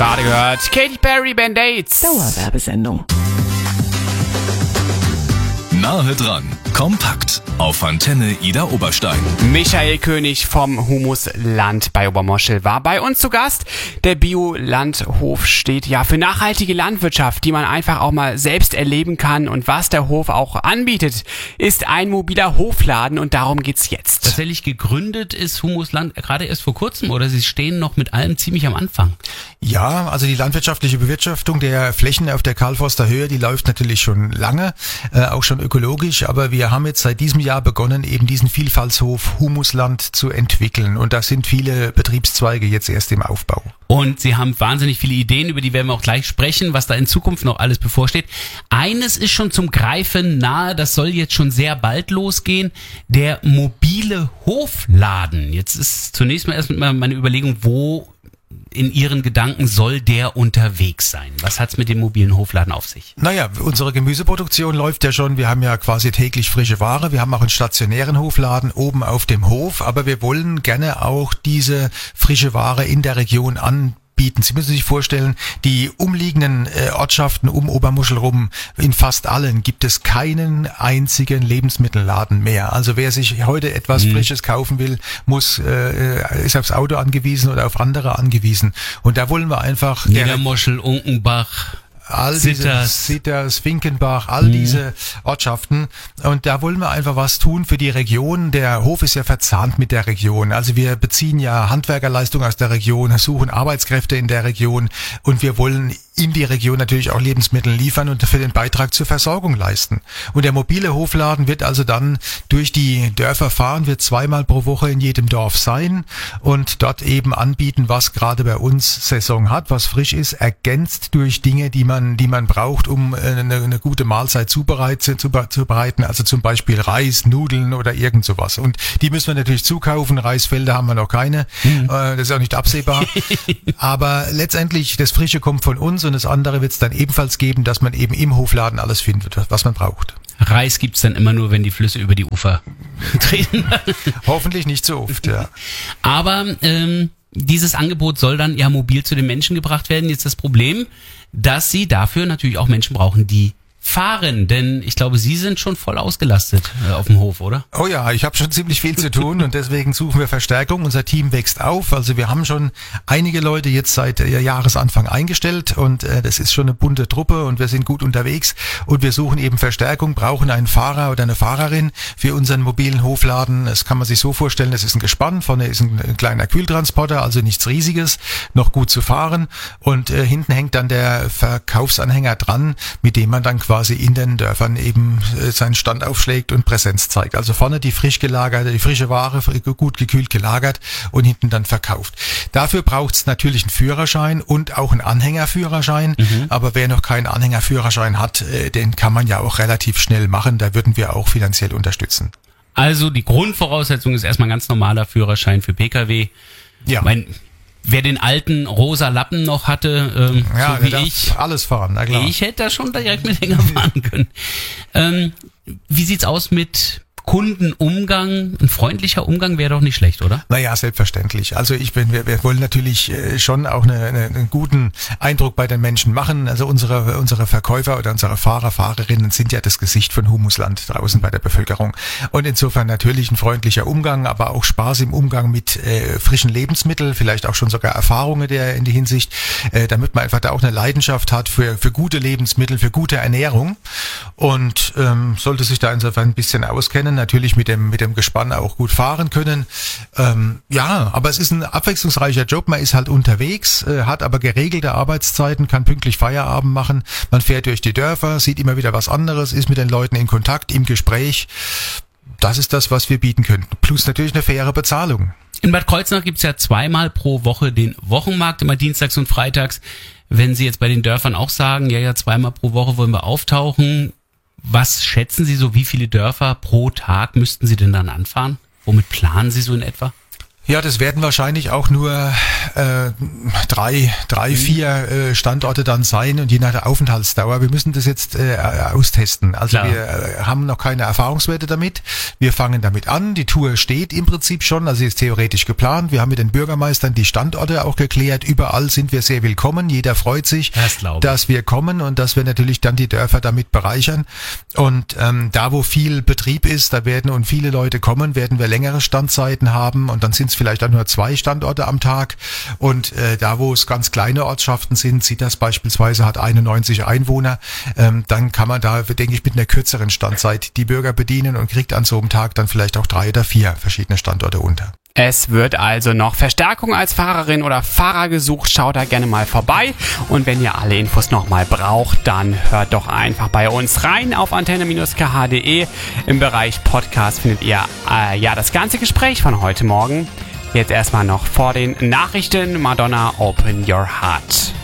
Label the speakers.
Speaker 1: gerade gehört. Katy Perry, Band-Aids.
Speaker 2: Dauerwerbesendung.
Speaker 3: Nahe dran, kompakt auf Antenne Ida Oberstein.
Speaker 1: Michael König vom Humusland bei Obermoschel war bei uns zu Gast. Der Biolandhof steht ja für nachhaltige Landwirtschaft, die man einfach auch mal selbst erleben kann. Und was der Hof auch anbietet, ist ein mobiler Hofladen und darum geht's jetzt.
Speaker 4: Tatsächlich gegründet ist Humusland gerade erst vor kurzem oder Sie stehen noch mit allem ziemlich am Anfang?
Speaker 5: Ja, also die landwirtschaftliche Bewirtschaftung der Flächen auf der Karlforster Höhe, die läuft natürlich schon lange, auch schon ökologisch, aber wir haben jetzt seit diesem Jahr begonnen, eben diesen Vielfaltshof Humusland zu entwickeln und da sind viele Betriebszweige jetzt erst im Aufbau.
Speaker 4: Und Sie haben wahnsinnig viele Ideen, über die werden wir auch gleich sprechen, was da in Zukunft noch alles bevorsteht. Eines ist schon zum Greifen nahe, das soll jetzt schon sehr bald losgehen, der mobile Hofladen. Jetzt ist zunächst mal erstmal meine Überlegung, wo in Ihren Gedanken soll der unterwegs sein? Was hat's mit dem mobilen Hofladen auf sich?
Speaker 5: Naja, unsere Gemüseproduktion läuft ja schon. Wir haben ja quasi täglich frische Ware. Wir haben auch einen stationären Hofladen oben auf dem Hof. Aber wir wollen gerne auch diese frische Ware in der Region anbieten. Sie müssen sich vorstellen, die umliegenden Ortschaften um Obermoschel rum, in fast allen gibt es keinen einzigen Lebensmittelladen mehr. Also wer sich heute etwas Frisches kaufen will, ist aufs Auto angewiesen oder auf andere angewiesen. Und da wollen wir einfach...
Speaker 4: Niedermoschel, Unkenbach...
Speaker 5: All diese Sitters, Finkenbach, all diese Ortschaften. Und da wollen wir einfach was tun für die Region. Der Hof ist ja verzahnt mit der Region. Also wir beziehen ja Handwerkerleistung aus der Region, suchen Arbeitskräfte in der Region und wir wollen in die Region natürlich auch Lebensmittel liefern und dafür den Beitrag zur Versorgung leisten. Und der mobile Hofladen wird also dann durch die Dörfer fahren, wird zweimal pro Woche in jedem Dorf sein und dort eben anbieten, was gerade bei uns Saison hat, was frisch ist, ergänzt durch Dinge, die man braucht, um eine gute Mahlzeit zubereiten, also zum Beispiel Reis, Nudeln oder irgend sowas. Und die müssen wir natürlich zukaufen, Reisfelder haben wir noch keine, das ist auch nicht absehbar. Aber letztendlich, das Frische kommt von uns und das andere wird es dann ebenfalls geben, dass man eben im Hofladen alles findet, was man braucht.
Speaker 4: Reis gibt's dann immer nur, wenn die Flüsse über die Ufer treten.
Speaker 5: Hoffentlich nicht so oft, ja.
Speaker 4: Aber dieses Angebot soll dann ja mobil zu den Menschen gebracht werden. Jetzt das Problem, dass Sie dafür natürlich auch Menschen brauchen, die fahren, denn ich glaube, Sie sind schon voll ausgelastet auf dem Hof, oder?
Speaker 5: Oh ja, ich habe schon ziemlich viel zu tun und deswegen suchen wir Verstärkung. Unser Team wächst auf, also wir haben schon einige Leute jetzt seit Jahresanfang eingestellt und das ist schon eine bunte Truppe und wir sind gut unterwegs und wir suchen eben Verstärkung, brauchen einen Fahrer oder eine Fahrerin für unseren mobilen Hofladen. Das kann man sich so vorstellen, das ist ein Gespann, vorne ist ein kleiner Kühltransporter, also nichts Riesiges, noch gut zu fahren und hinten hängt dann der Verkaufsanhänger dran, mit dem man dann quasi in den Dörfern eben seinen Stand aufschlägt und Präsenz zeigt. Also vorne die frisch gelagerte, die frische Ware, gut gekühlt gelagert und hinten dann verkauft. Dafür braucht es natürlich einen Führerschein und auch einen Anhängerführerschein. Aber wer noch keinen Anhängerführerschein hat, den kann man ja auch relativ schnell machen. Da würden wir auch finanziell unterstützen.
Speaker 4: Also die Grundvoraussetzung ist erstmal ein ganz normaler Führerschein für Pkw.
Speaker 5: Ja.
Speaker 4: Wer den alten rosa Lappen noch hatte,
Speaker 5: ja,
Speaker 4: so wie ich,
Speaker 5: alles fahren, na klar.
Speaker 4: Ich hätte da schon direkt mit Hänger fahren können. Wie sieht's aus mit Kundenumgang? Ein freundlicher Umgang wäre doch nicht schlecht, oder?
Speaker 5: Naja, selbstverständlich. Also wir wollen natürlich schon auch einen guten Eindruck bei den Menschen machen. Also unsere Verkäufer oder unsere Fahrer, Fahrerinnen sind ja das Gesicht von Humusland draußen bei der Bevölkerung. Und insofern natürlich ein freundlicher Umgang, aber auch Spaß im Umgang mit frischen Lebensmitteln, vielleicht auch schon sogar Erfahrungen in die Hinsicht, damit man einfach da auch eine Leidenschaft hat für gute Lebensmittel, für gute Ernährung und sollte sich da insofern ein bisschen auskennen. Natürlich mit dem Gespann auch gut fahren können. Ja, aber es ist ein abwechslungsreicher Job. Man ist halt unterwegs, hat aber geregelte Arbeitszeiten, kann pünktlich Feierabend machen. Man fährt durch die Dörfer, sieht immer wieder was anderes, ist mit den Leuten in Kontakt, im Gespräch. Das ist das, was wir bieten könnten. Plus natürlich eine faire Bezahlung.
Speaker 4: In Bad Kreuznach gibt's ja zweimal pro Woche den Wochenmarkt, immer dienstags und freitags. Wenn Sie jetzt bei den Dörfern auch sagen, ja, zweimal pro Woche wollen wir auftauchen, was schätzen Sie so, wie viele Dörfer pro Tag müssten Sie denn dann anfahren? Womit planen Sie so in etwa?
Speaker 5: Ja, das werden wahrscheinlich auch nur 4 Standorte dann sein und je nach der Aufenthaltsdauer. Wir müssen das jetzt austesten. Also
Speaker 4: Klar.
Speaker 5: wir haben noch keine Erfahrungswerte damit. Wir fangen damit an. Die Tour steht im Prinzip schon, also sie ist theoretisch geplant. Wir haben mit den Bürgermeistern die Standorte auch geklärt. Überall sind wir sehr willkommen. Jeder freut sich, dass wir kommen und dass wir natürlich dann die Dörfer damit bereichern. Und da, wo viel Betrieb ist, da werden und viele Leute kommen, werden wir längere Standzeiten haben und dann sind es vielleicht auch nur 2 Standorte am Tag. Und da, wo es ganz kleine Ortschaften sind, Zitters beispielsweise hat 91 Einwohner, dann kann man da, denke ich, mit einer kürzeren Standzeit die Bürger bedienen und kriegt an so einem Tag dann vielleicht auch 3 oder 4 verschiedene Standorte unter.
Speaker 1: Es wird also noch Verstärkung als Fahrerin oder Fahrer gesucht. Schaut da gerne mal vorbei. Und wenn ihr alle Infos nochmal braucht, dann hört doch einfach bei uns rein auf antenne-kh.de. Im Bereich Podcast findet ihr das ganze Gespräch von heute Morgen. Jetzt erstmal noch vor den Nachrichten Madonna, Open Your Heart.